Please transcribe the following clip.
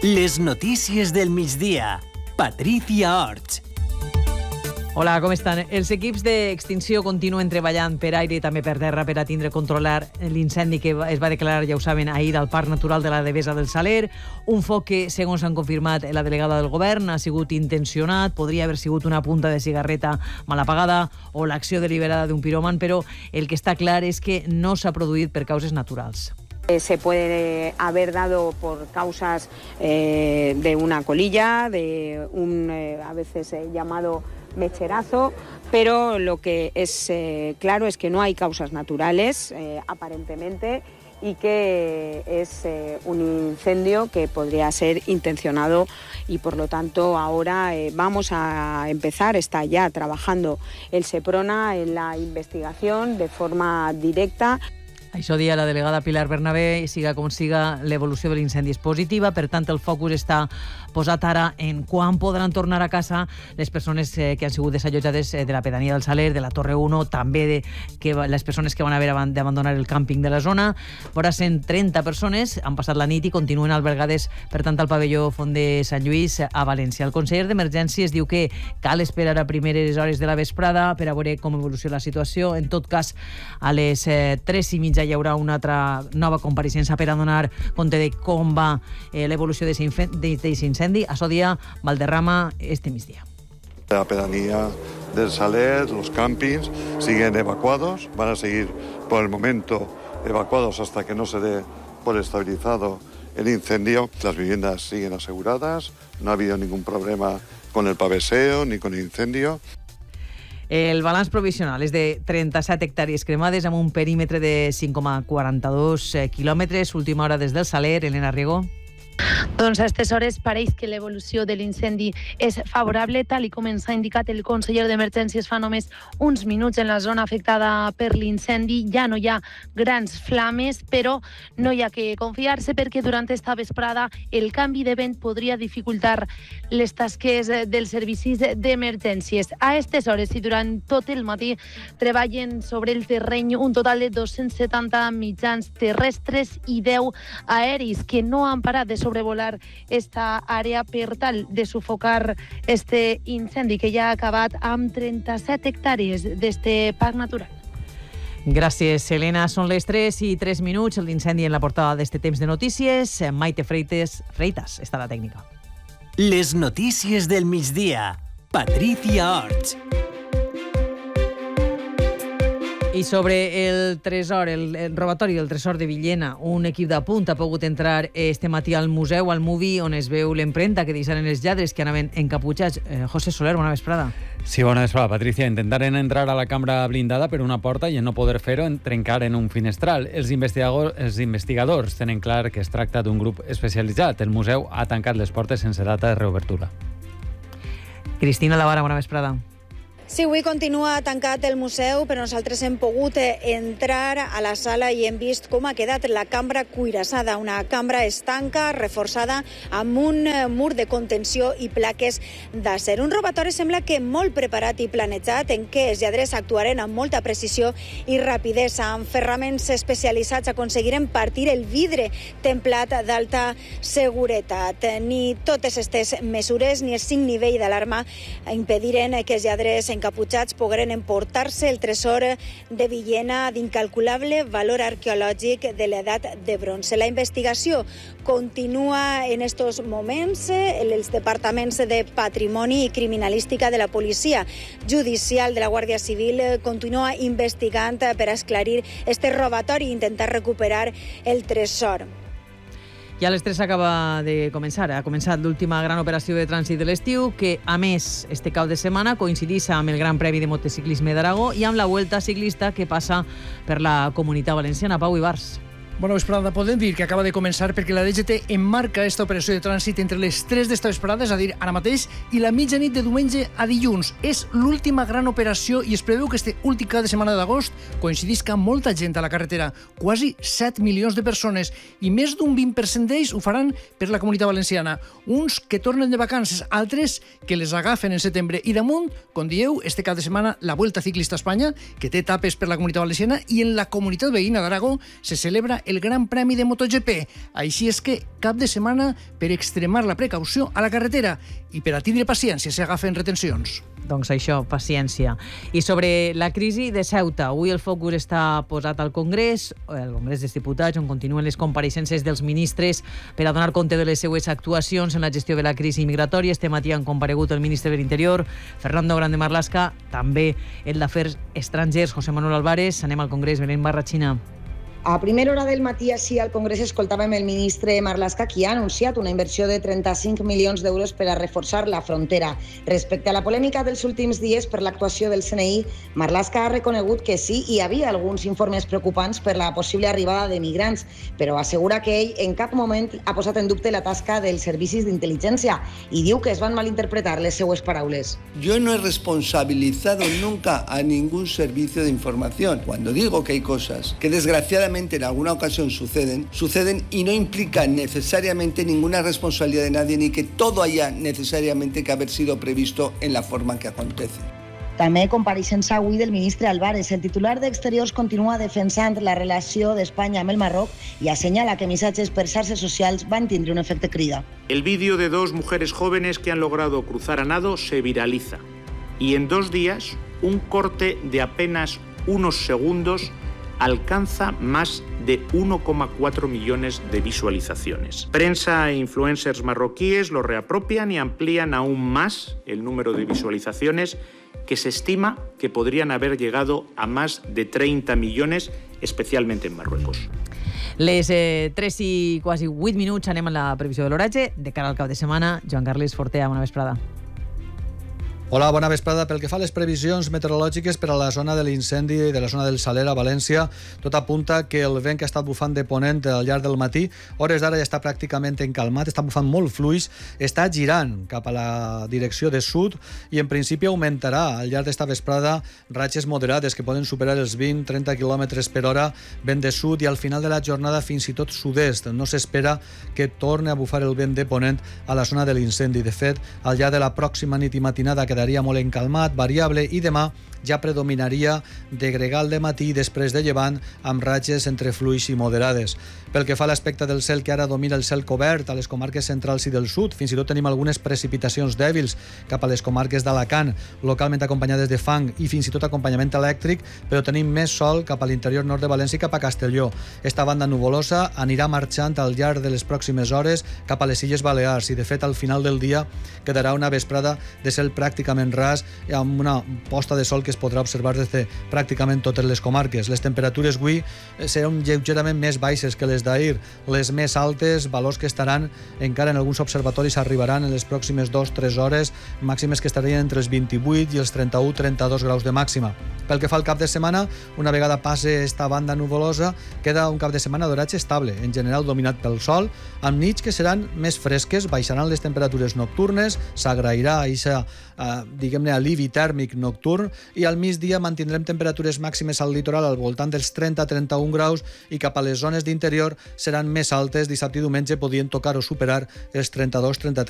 Les notícies del migdia. Patricia Orts. Hola, com estan? Els equips d'extinció continuen treballant per aire i també per terra per a tindre controlar l'incendi que es va declarar, ja ho saben, ahir al Parc Natural de la Devesa del Saler. Un foc que, segons han confirmat la delegada del govern, ha sigut intencionat, podria haver sigut una punta de cigarreta mal apagada o l'acció deliberada d'un piròman, però el que està clar és que no s'ha produït per causes naturals. Se puede haber dado por causas de una colilla, de un a veces llamado mecherazo, pero lo que es claro es que no hay causas naturales, aparentemente, y que es un incendio que podría ser intencionado y por lo tanto ahora vamos a empezar, está ya trabajando el Seprona en la investigación de forma directa. Això dia la delegada Pilar Bernabé, siga com siga, l'evolució de l'incendi és positiva, per tant el focus està posat ara en quan podran tornar a casa les persones que han sigut desallotjades de la pedania del Saler, de la Torre 1, també les persones que van haver d'abandonar el càmping de la zona. Vora 130 persones han passat la nit i continuen albergades, per tant, al pavelló Font de Sant Lluís a València. El conseller d'Emergències diu que cal esperar a primeres hores de la vesprada per a veure com evoluciona la situació. En tot cas, a les 3:30 hi haurà una altra nova compareixença per a donar compte de com va l'evolució d'aquest incendi. A so dia, Valderrama, este migdia. La pedanía del Saler, los campings, siguen evacuados. Van a seguir, por el momento, evacuados hasta que no se dé por estabilizado el incendio. Las viviendas siguen aseguradas. No ha habido ningún problema con el paveseo ni con el incendio. El balanç provisional és de 37 hectàrees cremades amb un perímetre de 5,42 quilòmetres. Última hora des del Saler, Elena Riego. Doncs a aquestes hores pareix que l'evolució de l'incendi és favorable, tal com ens ha indicat el conseller d'Emergències fa només uns minuts. En la zona afectada per l'incendi ja no hi ha grans flames, però no hi ha que confiar-se perquè durant esta vesprada el canvi de vent podria dificultar les tasques dels servicis d'emergències. A aquestes hores i durant tot el matí treballen sobre el terreny un total de 270 mitjans terrestres i 10 aeris que no han parat de sobrevolar esta àrea per tal de sufocar este incendi que ja ha acabat amb 37 hectàrees d'este parc natural. Gràcies, Helena. Són les 3:03. L'incendi en la portada d'este temps de notícies. Maite Freitas està a la tècnica. Les notícies del migdia. Patricia Orts. I sobre el tresor, el robatori del tresor de Villena, un equip de punt ha pogut entrar este matí al museu, al MUVI, on es veu l'empremta que deixaren els lladres que anaven encaputxats. José Soler, bona vesprada. Sí, bona vesprada, Patricia. Intentaren entrar a la cambra blindada per una porta i en no poder fer-ho trencar en un finestral. Els investigadors tenen clar que es tracta d'un grup especialitzat. El museu ha tancat les portes sense data de reobertura. Cristina Lavara, bona vesprada. Sí, avui continua tancat el museu, però nosaltres hem pogut entrar a la sala i hem vist com ha quedat la cambra cuirassada, una cambra estanca, reforçada amb un mur de contenció i plaques d'acer. Un robatori sembla que molt preparat i planejat, en què els lladres actuaren amb molta precisió i rapidesa. Amb ferraments especialitzats aconseguiren partir el vidre templat d'alta seguretat. Ni totes aquestes mesures ni el 5 nivell d'alarma impediren que els lladres encaputxats pogueren emportar-se el tresor de Villena d'incalculable valor arqueològic de l'edat de bronze. La investigació continua en estos moments. Els departaments de Patrimoni i Criminalística de la Policia Judicial de la Guàrdia Civil continua investigant per esclarir este robatori i intentar recuperar el tresor. I a les 3 acaba de començar. Ha començat l'última gran operació de trànsit de l'estiu, que, a més, este cap de setmana coincideix amb el Gran Premi de Motociclisme d'Aragó i amb la Vuelta Ciclista que passa per la Comunitat Valenciana. Pau Ibars. Bona vesprada. Podem dir que acaba de començar perquè la DGT emmarca aquesta operació de trànsit entre les 3 d'esta vesprada, és a dir, ara mateix, i la mitjanit de diumenge a dilluns. És l'última gran operació i es preveu que este últim cap de setmana d'agost coincidisca molta gent a la carretera, quasi 7 milions de persones, i més d'un 20% d'ells ho faran per la Comunitat Valenciana. Uns que tornen de vacances, altres que les agafen en setembre. I damunt, com dieu, este cap de setmana la Vuelta Ciclista a Espanya, que té etapes per la Comunitat Valenciana, i en la Comunitat Veïna d'Aragó se celebra el Gran Premi de MotoGP. Així és que cap de setmana per extremar la precaució a la carretera i per a tindre paciència si agafen retencions. Doncs això, paciència. I sobre la crisi de Ceuta, avui el focus està posat al Congrés dels Diputats, on continuen les compareixences dels ministres per a donar compte de les seues actuacions en la gestió de la crisi migratòria. Este matí han comparegut el ministre de l'Interior, Fernando Grande Marlaska, també el d'Afers Estrangers, José Manuel Álvarez. Anem al Congrés, Belén Barrachina. A primera hora del matí, així, al Congrés escoltàvem el ministre Marlaska, qui ha anunciat una inversió de 35 milions d'euros per a reforçar la frontera. Respecte a la polèmica dels últims dies per l'actuació del CNI, Marlaska ha reconegut que sí, hi havia alguns informes preocupants per la possible arribada de migrants, però assegura que ell en cap moment ha posat en dubte la tasca dels servicis d'intel·ligència i diu que es van malinterpretar les seues paraules. Yo no he responsabilizado nunca a ningún servicio de información. Cuando digo que hay cosas que desgraciadamente en alguna ocasión suceden y no implican necesariamente ninguna responsabilidad de nadie ni que todo haya necesariamente que haber sido previsto en la forma que acontece. També compareixença avui del ministre Álvarez. El titular d'Exteriors continua defensant la relació d'Espanya amb el Marroc i assenyala que missatges per xarxes socials van tindre un efecte crida. El vídeo de dos mujeres jóvenes que han logrado cruzar a nado se viraliza y en 2 días un corte de apenas unos segundos alcanza más de 1,4 millones de visualizaciones. Prensa e influencers marroquíes lo reapropian y amplían aún más el número de visualizaciones que se estima que podrían haber llegado a más de 30 millones, especialmente en Marruecos. Les 3 i quasi 8 minuts anem a la previsió de l'oratge. De cara al cap de setmana, Joan Carles Fortea, bona vesprada. Hola, bona vesprada. Pel que fa a les previsions meteorològiques per a la zona de l'incendi de la zona del Saler a València, tot apunta que el vent que ha estat bufant de ponent al llarg del matí, hores d'ara ja està pràcticament encalmat, està bufant molt fluix, està girant cap a la direcció de sud i en principi augmentarà al llarg d'esta vesprada ratxes moderades que poden superar els 20-30 km per hora vent de sud i al final de la jornada fins i tot sud-est. No s'espera que torni a bufar el vent de ponent a la zona de l'incendi. De fet, al llarg de la pròxima nit i matinada quedaria molt encalmat, variable, i demà ja predominaria de gregal de matí i després de llevant amb ratxes entre fluix i moderades. Pel que fa a l'aspecte del cel, que ara domina el cel cobert a les comarques centrals i del sud, fins i tot tenim algunes precipitacions dèbils cap a les comarques d'Alacant, localment acompanyades de fang i fins i tot acompanyament elèctric, però tenim més sol cap a l'interior nord de València i cap a Castelló. Esta banda nuvolosa anirà marxant al llarg de les pròximes hores cap a les Illes Balears i, de fet, al final del dia quedarà una vesprada de cel pràcticament ras amb una posta de sol que es podrà observar des de pràcticament totes les comarques. Les temperatures avui seran lleugerament més baixes que les d'ahir. Les més altes, valors que estaran encara en alguns observatoris arribaran en les pròximes 2-3 hores, màximes que estarien entre els 28 i els 31-32 graus de màxima. Pel que fa al cap de setmana, una vegada passe esta banda nuvolosa, queda un cap de setmana d'oratge estable, en general dominat pel sol, amb nits que seran més fresques, baixaran les temperatures nocturnes, s'agrairà diguem-ne, alivi tèrmic nocturn i al migdia mantindrem temperatures màximes al litoral al voltant dels 30-31 graus i cap a les zones d'interior seran més altes. Dissabte i diumenge podien tocar o superar els 32-33